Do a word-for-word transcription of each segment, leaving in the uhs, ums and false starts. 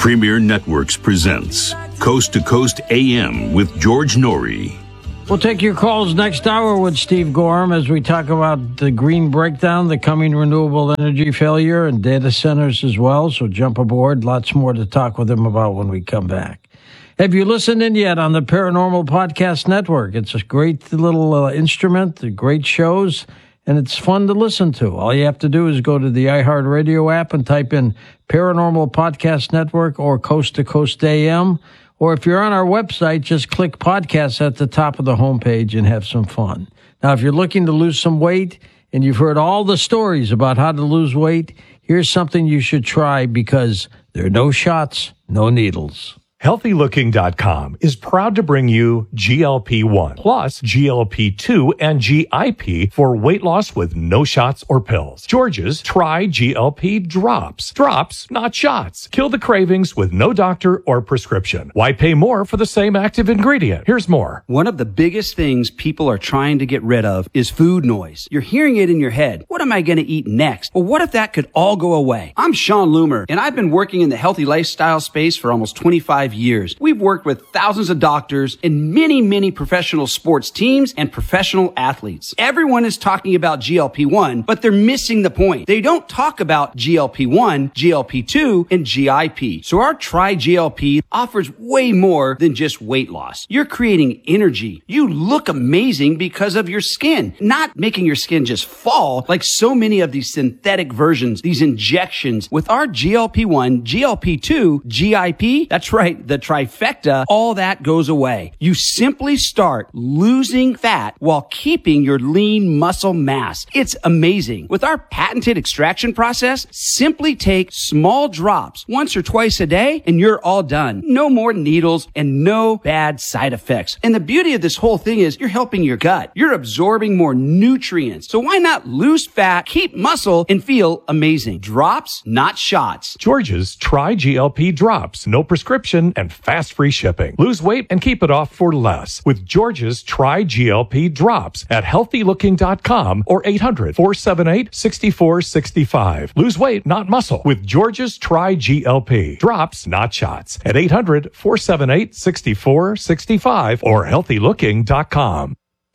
Premier Networks presents Coast to Coast A M with George Norrie. We'll take your calls next hour with Steve Gorham as we talk about the green breakdown, the coming renewable energy failure, and data centers as well. So jump aboard. Lots more to talk with him about when we come back. Have you listened in yet on the Paranormal Podcast Network? It's a great little uh, instrument, the great shows, and it's fun to listen to. All you have to do is go to the iHeartRadio app and type in Paranormal Podcast Network or Coast to Coast A M. Or if you're on our website, just click podcasts at the top of the homepage and have some fun. Now, if you're looking to lose some weight and you've heard all the stories about how to lose weight, here's something you should try because there are no shots, no needles. Healthy Looking dot com is proud to bring you G L P one plus G L P two and G I P for weight loss with no shots or pills. George's Try G L P Drops. Drops, not shots. Kill the cravings with no doctor or prescription. Why pay more for the same active ingredient? Here's more. One of the biggest things people are trying to get rid of is food noise. You're hearing it in your head. What am I going to eat next? Well, what if that could all go away? I'm Sean Loomer, and I've been working in the healthy lifestyle space for almost twenty-five years. We've worked with thousands of doctors and many, many professional sports teams and professional athletes. Everyone is talking about G L P one, but they're missing the point. They don't talk about G L P one, G L P two, and G I P. So our Try G L P offers way more than just weight loss. You're creating energy. You look amazing because of your skin, not making your skin just fall like so many of these synthetic versions, these injections. With our G L P one, G L P two, G I P, that's right, the trifecta, all that goes away. You simply start losing fat while keeping your lean muscle mass. It's amazing. With our patented extraction process, simply take small drops once or twice a day and you're all done. No more needles and no bad side effects. And the beauty of this whole thing is you're helping your gut. You're absorbing more nutrients. So why not lose fat, keep muscle, and feel amazing? Drops, not shots. George's Try G L P Drops. No prescription and fast free shipping. Lose weight and keep it off for less with George's Try G L P Drops at Healthy Looking dot com or eight hundred, four seven eight, six four six five. Lose weight, not muscle with George's Try G L P Drops, not shots at eight hundred, four seven eight, six four six five or Healthy Looking dot com.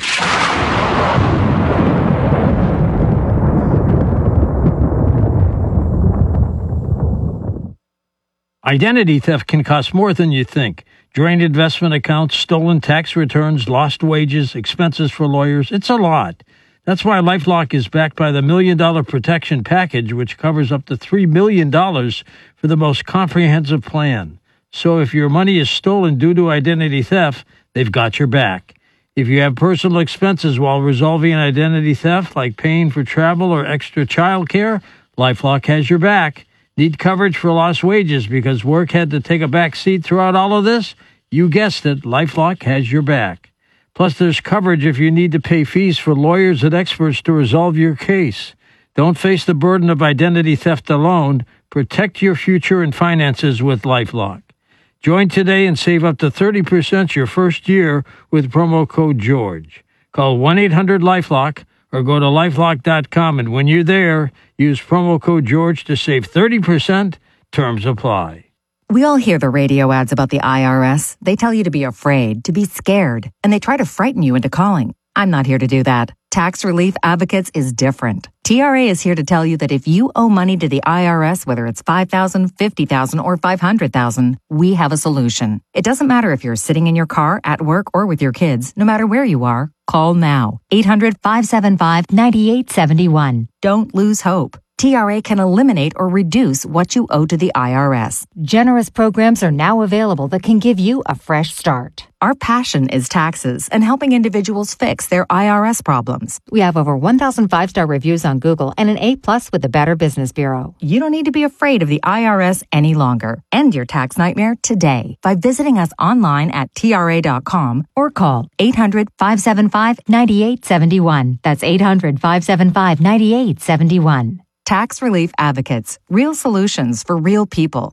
Identity theft can cost more than you think. Drained investment accounts, stolen tax returns, lost wages, expenses for lawyers. It's a lot. That's why LifeLock is backed by the Million Dollar Protection Package, which covers up to three million dollars for the most comprehensive plan. So if your money is stolen due to identity theft, they've got your back. If you have personal expenses while resolving an identity theft, like paying for travel or extra child care, LifeLock has your back. Need coverage for lost wages because work had to take a back seat throughout all of this? You guessed it, LifeLock has your back. Plus, there's coverage if you need to pay fees for lawyers and experts to resolve your case. Don't face the burden of identity theft alone. Protect your future and finances with LifeLock. Join today and save up to thirty percent your first year with promo code George. Call one eight hundred LifeLock or go to lifelock dot com, and when you're there, use promo code George to save thirty percent. Terms apply. We all hear the radio ads about the I R S. They tell you to be afraid, to be scared, and they try to frighten you into calling. I'm not here to do that. Tax Relief Advocates is different. T R A is here to tell you that if you owe money to the I R S, whether it's five thousand dollars, fifty thousand dollars, or five hundred thousand dollars, we have a solution. It doesn't matter if you're sitting in your car, at work, or with your kids. No matter where you are, call now. eight hundred, five seven five, nine eight seven one. Don't lose hope. T R A can eliminate or reduce what you owe to the I R S. Generous programs are now available that can give you a fresh start. Our passion is taxes and helping individuals fix their I R S problems. We have over one thousand five-star reviews on Google and an A plus with the Better Business Bureau. You don't need to be afraid of the I R S any longer. End your tax nightmare today by visiting us online at T R A dot com or call eight hundred, five seven five, nine eight seven one. That's eight hundred, five seven five, nine eight seven one. Tax Relief Advocates. Real solutions for real people.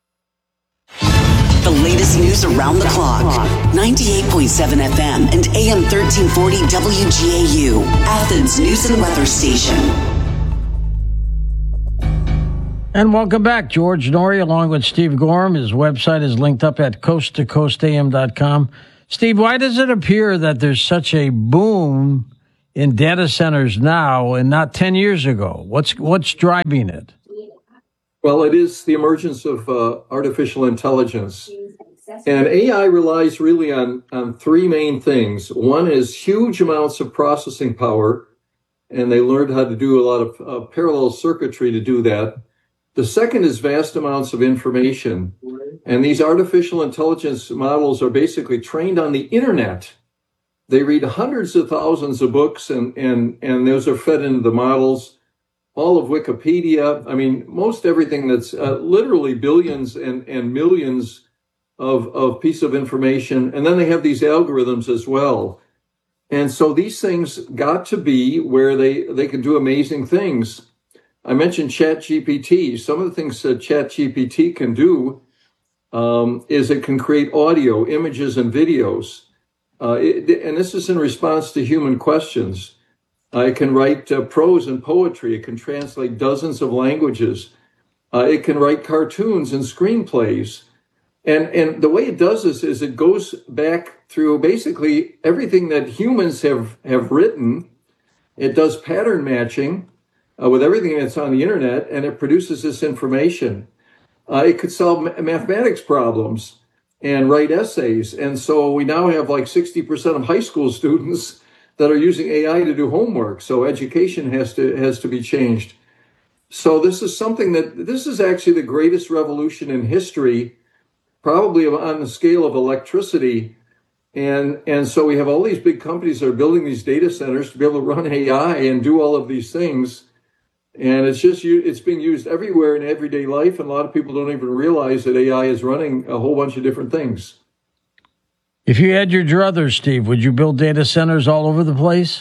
The latest news around the clock. ninety-eight point seven F M and A M thirteen forty W G A U. Athens News and Weather Station. And welcome back. George Noory along with Steve Gorham. His website is linked up at coast to coast a m dot com. Steve, why does it appear that there's such a boom in data centers now and not ten years ago? What's what's driving it? Well, it is the emergence of uh, artificial intelligence. And A I relies really on, on three main things. One is huge amounts of processing power, and they learned how to do a lot of uh, parallel circuitry to do that. The second is vast amounts of information. And these artificial intelligence models are basically trained on the internet. They read hundreds of thousands of books, and, and, and those are fed into the models. All of Wikipedia, I mean, most everything that's uh, literally billions and, and millions of, of pieces of information. And then they have these algorithms as well. And so these things got to be where they, they can do amazing things. I mentioned ChatGPT. Some of the things that ChatGPT can do um, is it can create audio, images, and videos. Uh, it, and this is in response to human questions. Uh, it can write uh, prose and poetry. It can translate dozens of languages. Uh, it can write cartoons and screenplays. And, and the way it does this is it goes back through basically everything that humans have, have written. It does pattern matching uh, with everything that's on the internet, and it produces this information. Uh, it could solve ma- mathematics problems and write essays. And so we now have like sixty percent of high school students that are using A I to do homework. So education has to has to be changed. So this is something that, this is actually the greatest revolution in history, probably on the scale of electricity. And, and so we have all these big companies that are building these data centers to be able to run A I and do all of these things. And it's just, it's being used everywhere in everyday life. And a lot of people don't even realize that A I is running a whole bunch of different things. If you had your druthers, Steve, would you build data centers all over the place?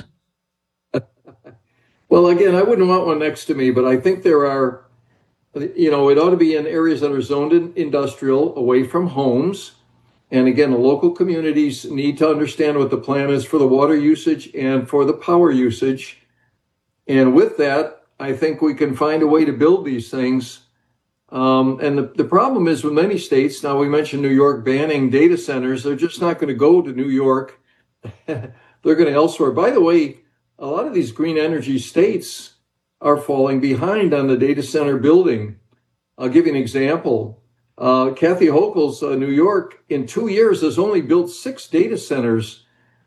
Well, again, I wouldn't want one next to me, but I think there are, you know, it ought to be in areas that are zoned in industrial, away from homes. And again, the local communities need to understand what the plan is for the water usage and for the power usage. And with that, I think we can find a way to build these things. Um, and the, the problem is with many states, now we mentioned New York banning data centers, they're just not going to go to New York. They're going to elsewhere. By the way, a lot of these green energy states are falling behind on the data center building. I'll give you an example. Uh, Kathy Hochul's uh, New York, in two years, has only built six data centers.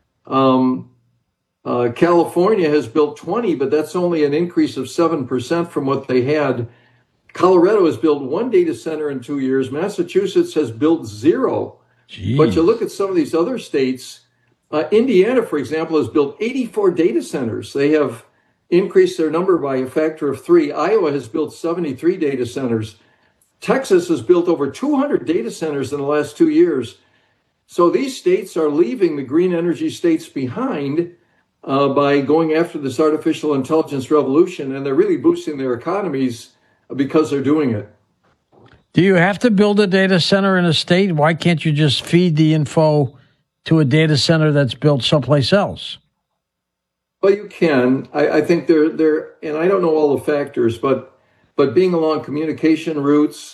Um, uh, California has built twenty, but that's only an increase of seven percent from what they had. Colorado has built one data center in two years. Massachusetts has built zero. Jeez. But you look at some of these other states, uh, Indiana, for example, has built eighty-four data centers. They have increased their number by a factor of three. Iowa has built seventy-three data centers. Texas has built over two hundred data centers in the last two years. So these states are leaving the green energy states behind uh, by going after this artificial intelligence revolution, and they're really boosting their economies because they're doing it. Do you have to build a data center in a state? Why can't you just feed the info to a data center that's built someplace else? Well, you can. I, I think they're, they're, and I don't know all the factors, but but being along communication routes,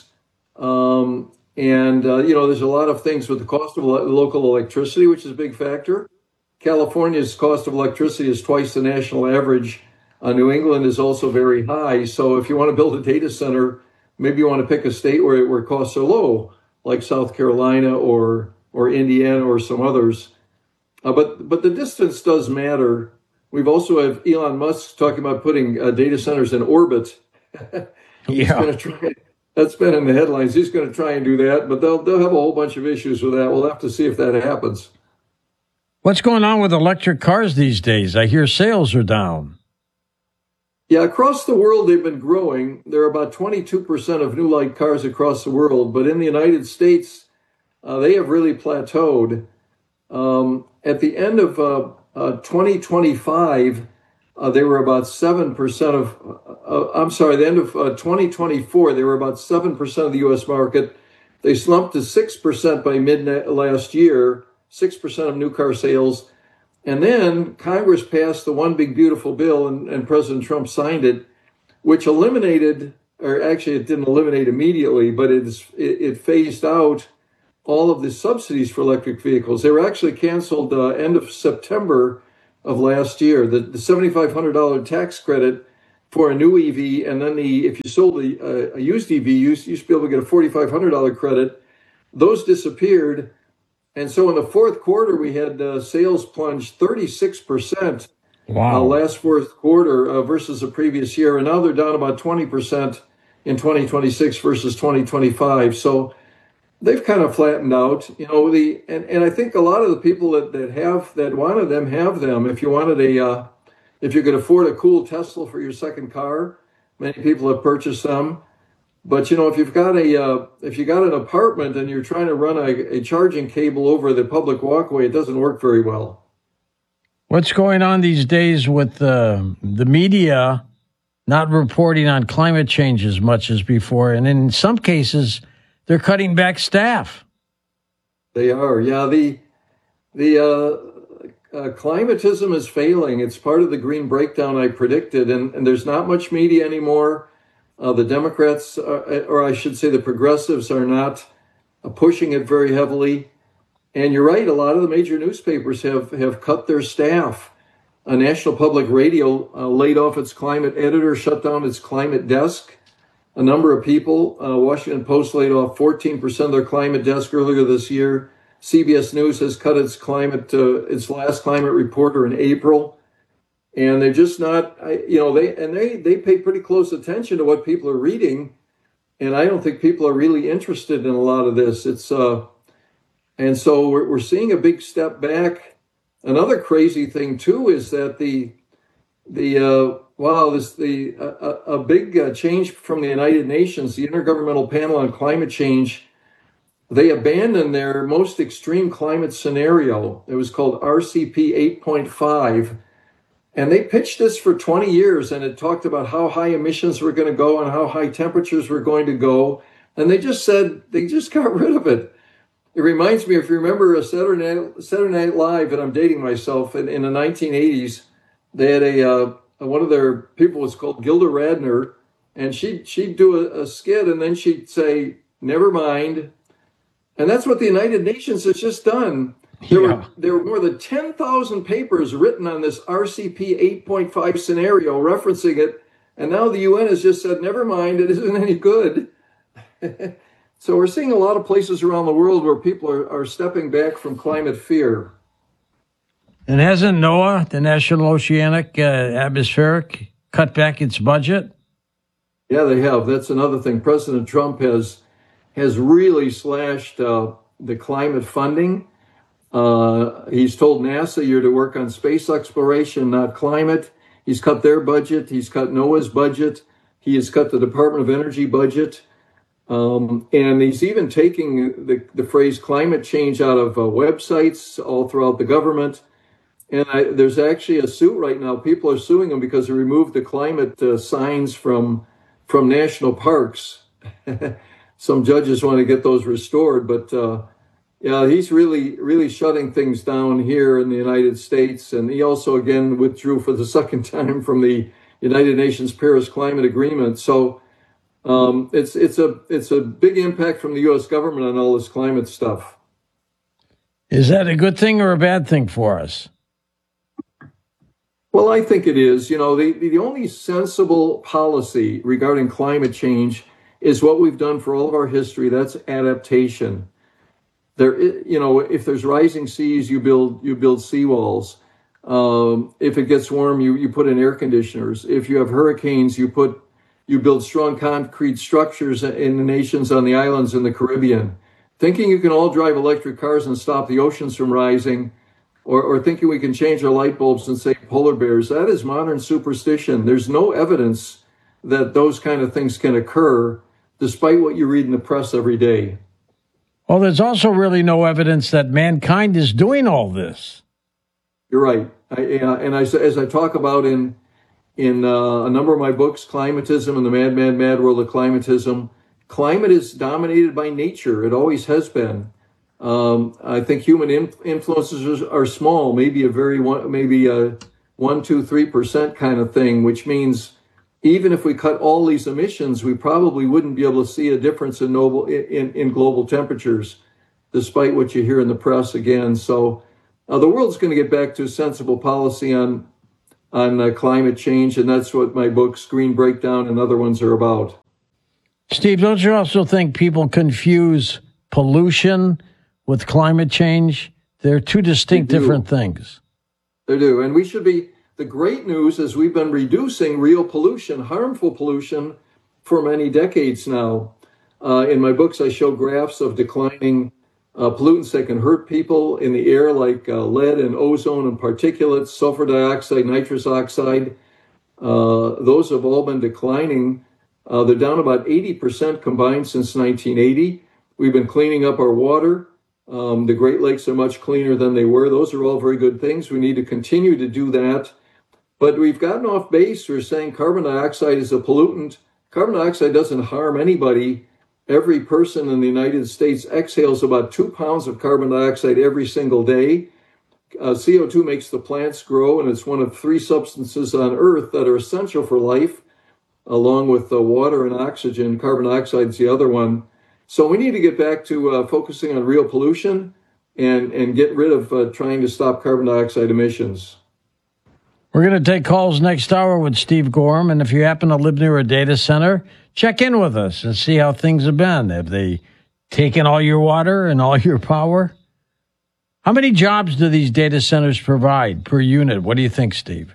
um, and, uh, you know, there's a lot of things with the cost of local electricity, which is a big factor. California's cost of electricity is twice the national average. Uh, New England is also very high. So if you want to build a data center, maybe you want to pick a state where, where costs are low, like South Carolina or or Indiana or some others. Uh, but but the distance does matter. We've also have Elon Musk talking about putting uh, data centers in orbit. He's Yeah, going to try. That's been in the headlines. He's going to try and do that, but they'll they'll have a whole bunch of issues with that. We'll have to see if that happens. what's going on with electric cars these days? I hear sales are down. Yeah, across the world, they've been growing. There are about twenty-two percent of new light cars across the world, but in the United States, uh, they have really plateaued. Um, at the end of uh, uh, twenty twenty-five, uh, they were about seven percent of, uh, I'm sorry, the end of uh, twenty twenty-four, they were about seven percent of the U S market. They slumped to six percent by mid last year, six percent of new car sales. And then Congress passed the One Big Beautiful Bill, and, and President Trump signed it, which eliminated or actually it didn't eliminate immediately, but it's, it, it phased out all of the subsidies for electric vehicles. They were actually canceled uh, end of September of last year. The, the seven thousand five hundred dollars tax credit for a new E V, and then the if you sold a, a, a used E V, you used, you used to be able to get a four thousand five hundred dollars credit. Those disappeared. And so in the fourth quarter, we had uh, sales plunge thirty-six percent. Wow. Uh, last fourth quarter uh, versus the previous year. And now they're down about twenty percent in twenty twenty-six versus twenty twenty-five. So they've kind of flattened out, you know, the, and, and I think a lot of the people that, that have, that wanted them have them. If you wanted a, uh, if you could afford a cool Tesla for your second car, many people have purchased them. But, you know, if you've got a, uh, if you got an apartment and you're trying to run a, a charging cable over the public walkway, it doesn't work very well. What's going on these days with uh, the media not reporting on climate change as much as before? And in some cases, they're cutting back staff. They are. Yeah, the the uh, uh, climatism is failing. It's part of the green breakdown I predicted, and, and there's not much media anymore. Uh, the Democrats, are, or I should say the progressives, are not uh, pushing it very heavily. And you're right, a lot of the major newspapers have, have cut their staff. Uh, National Public Radio uh, laid off its climate editor, shut down its climate desk. A number of people, uh, Washington Post laid off fourteen percent of their climate desk earlier this year. C B S News has cut its climate, uh, its last climate reporter in April. And they're just not, you know, they, and they, they pay pretty close attention to what people are reading. And I don't think people are really interested in a lot of this. It's, uh, and so we're, we're seeing a big step back. Another crazy thing too is that the, the, uh, wow, this, the, uh, a big uh, change from the United Nations, the Intergovernmental Panel on Climate Change, they abandoned their most extreme climate scenario. It was called R C P eight point five. And they pitched this for twenty years, and it talked about how high emissions were going to go and how high temperatures were going to go. And they just said, they just got rid of it. It reminds me, if you remember a Saturday Night, Saturday Night Live, and I'm dating myself, in, in the nineteen eighties, they had a, uh, one of their people was called Gilda Radner, and she'd, she'd do a, a skit, and then she'd say, never mind. And that's what the United Nations has just done. There, yeah. were, there were more than ten thousand papers written on this R C P eight point five scenario referencing it, and now the U N has just said, never mind, it isn't any good. So we're seeing a lot of places around the world where people are, are stepping back from climate fear. And hasn't NOAA, the National Oceanic uh, Atmospheric, cut back its budget? Yeah, they have. That's another thing. President Trump has has really slashed uh, the climate funding. Uh, he's told NASA you're to work on space exploration, not climate. He's cut their budget. He's cut NOAA's budget. He has cut the Department of Energy budget. Um, and he's even taking the, the phrase climate change out of uh, websites all throughout the government. And I, there's actually a suit right now. People are suing him because he removed the climate uh, signs from from national parks. Some judges want to get those restored, but uh, yeah, he's really, really shutting things down here in the United States. And he also, again, withdrew for the second time from the United Nations Paris Climate Agreement. So um, it's it's a it's a big impact from the U S government on all this climate stuff. Is that a good thing or a bad thing for us? Well, I think it is. You know, the, the only sensible policy regarding climate change is what we've done for all of our history. That's adaptation. There, you know, if there's rising seas, you build you build seawalls. Um, if it gets warm, you you put in air conditioners. If you have hurricanes, you put you build strong concrete structures in the nations on the islands in the Caribbean. Thinking you can all drive electric cars and stop the oceans from rising, or, or thinking we can change our light bulbs and save polar bears, that is modern superstition. There's no evidence that those kind of things can occur, despite what you read in the press every day. Well, there's also really no evidence that mankind is doing all this. You're right. I, uh, and I, as I talk about in in uh, a number of my books, Climatism and the Mad, Mad, Mad World of Climatism, climate is dominated by nature. It always has been. Um, I think human in, influences are small, maybe a very one, maybe a one, two, three percent kind of thing, which means even if we cut all these emissions, we probably wouldn't be able to see a difference in, noble, in, in global temperatures, despite what you hear in the press again. So uh, the world's going to get back to sensible policy on, on uh, climate change, and that's what my books, Green Breakdown, and other ones are about. Steve, don't you also think people confuse pollution with climate change? They're two distinct different things. They do. And we should be, the great news is we've been reducing real pollution, harmful pollution, for many decades now. Uh, in my books, I show graphs of declining uh, pollutants that can hurt people in the air, like uh, lead and ozone and particulates, sulfur dioxide, nitrous oxide. Uh, those have all been declining. Uh, they're down about eighty percent combined since nineteen eighty. We've been cleaning up our water. Um, the Great Lakes are much cleaner than they were. Those are all very good things. We need to continue to do that. But we've gotten off base. We're saying carbon dioxide is a pollutant. Carbon dioxide doesn't harm anybody. Every person in the United States exhales about two pounds of carbon dioxide every single day. Uh, C O two makes the plants grow, and it's one of three substances on Earth that are essential for life, along with uh, water and oxygen. Carbon dioxide is the other one. So we need to get back to uh, focusing on real pollution and, and get rid of uh, trying to stop carbon dioxide emissions. We're going to take calls next hour with Steve Gorham, and if you happen to live near a data center, check in with us and see how things have been. Have they taken all your water and all your power? How many jobs do these data centers provide per unit? What do you think, Steve?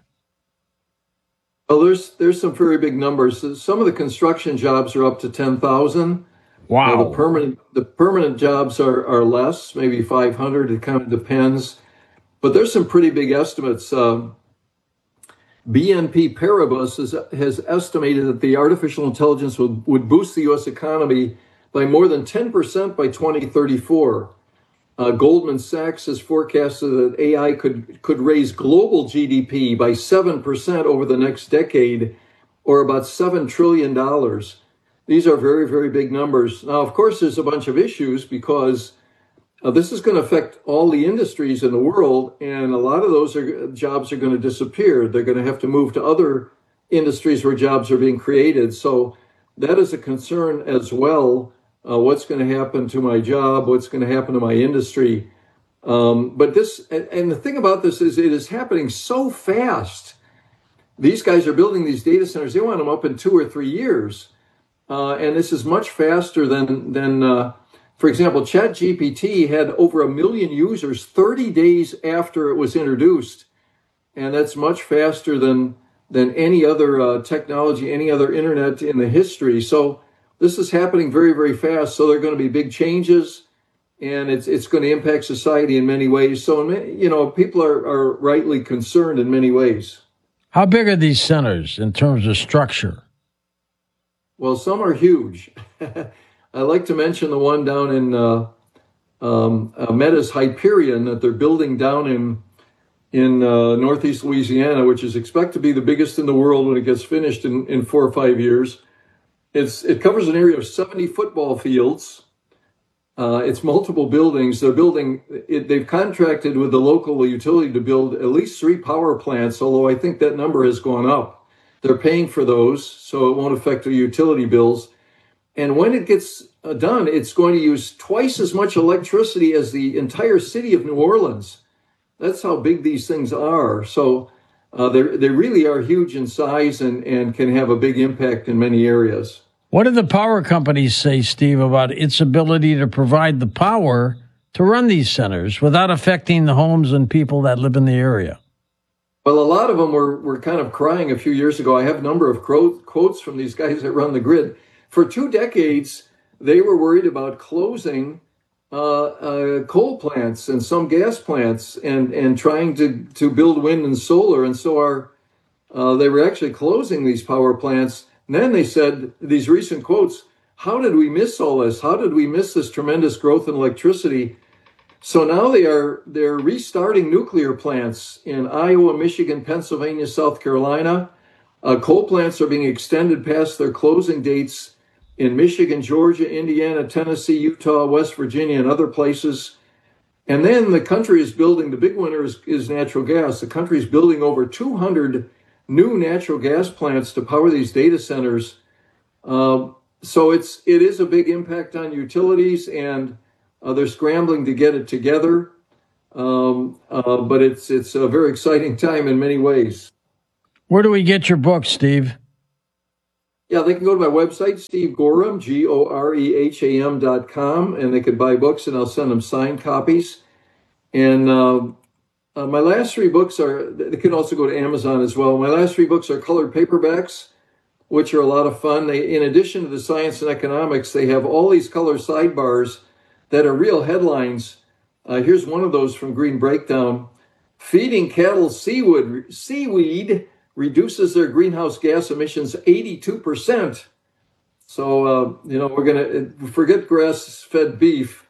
Well, there's there's some very big numbers. Some of the construction jobs are up to ten thousand. Wow. Uh, the permanent the permanent jobs are, are less, maybe five hundred. It kind of depends. But there's some pretty big estimates. Uh, B N P Paribas has, has estimated that the artificial intelligence would, would boost the U S economy by more than ten percent by twenty thirty-four. Uh, Goldman Sachs has forecasted that A I could, could raise global G D P by seven percent over the next decade, or about seven trillion dollars. These are very, very big numbers. Now, of course, there's a bunch of issues because uh, this is going to affect all the industries in the world, and a lot of those are, jobs are going to disappear. They're going to have to move to other industries where jobs are being created. So that is a concern as well. Uh, what's going to happen to my job? What's going to happen to my industry? Um, but this, and, and the thing about this is it is happening so fast. These guys are building these data centers. They want them up in two or three years. Uh, and this is much faster than, than uh, for example, ChatGPT had over a million users thirty days after it was introduced. And that's much faster than, than any other uh, technology, any other internet in the history. So this is happening very, very fast. So there are going to be big changes, and it's it's going to impact society in many ways. So, you know, people are, are rightly concerned in many ways. How big are these centers in terms of structure? Well, some are huge. I like to mention the one down in uh, um, uh, Meta's Hyperion that they're building down in in uh, northeast Louisiana, which is expected to be the biggest in the world when it gets finished in, in four or five years. It's it covers an area of seventy football fields. Uh, it's multiple buildings. They're building. It, they've contracted with the local utility to build at least three power plants. Although I think that number has gone up. They're paying for those, so it won't affect the utility bills. And when it gets uh, done, it's going to use twice as much electricity as the entire city of New Orleans. That's how big these things are. So uh, they they really are huge in size and, and can have a big impact in many areas. What do the power companies say, Steve, about its ability to provide the power to run these centers without affecting the homes and people that live in the area? Well, a lot of them were, were kind of crying a few years ago. I have a number of quotes from these guys that run the grid. For two decades, they were worried about closing uh, uh, coal plants and some gas plants and, and trying to, to build wind and solar. And so our, uh, they were actually closing these power plants. And then they said, these recent quotes, how did we miss all this? How did we miss this tremendous growth in electricity? So now they are they're restarting nuclear plants in Iowa, Michigan, Pennsylvania, South Carolina. Uh, coal plants are being extended past their closing dates in Michigan, Georgia, Indiana, Tennessee, Utah, West Virginia, and other places. And then the country is building, the big winner is, is natural gas. The country is building over two hundred new natural gas plants to power these data centers. Um, so it's it is a big impact on utilities, and uh, they're scrambling to get it together. Um, uh, but it's it's a very exciting time in many ways. Where do we get your book, Steve? Yeah, they can go to my website, Steve Goreham, G O R E H A M dot com, and they could buy books, and I'll send them signed copies. And uh, uh, my last three books are, they can also go to Amazon as well. My last three books are colored paperbacks, which are a lot of fun. They, in addition to the science and economics, they have all these color sidebars that are real headlines. Uh, here's one of those from Green Breakdown. Feeding cattle seaweed, seaweed reduces their greenhouse gas emissions eighty-two percent. So, uh, you know, we're going to forget grass-fed beef.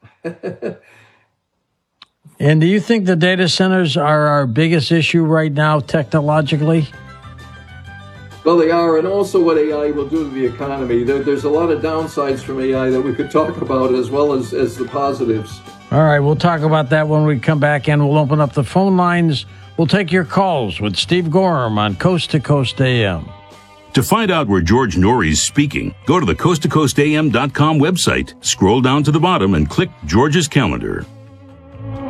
And do you think the data centers are our biggest issue right now technologically? Well, they are, and also what A I will do to the economy. There, there's a lot of downsides from A I that we could talk about, as well as, as the positives. All right, we'll talk about that when we come back, and we'll open up the phone lines. We'll take your calls with Steve Gorham on Coast to Coast A M. To find out where George Norrie's speaking, go to the coast to coast A M dot com website, scroll down to the bottom, and click George's calendar.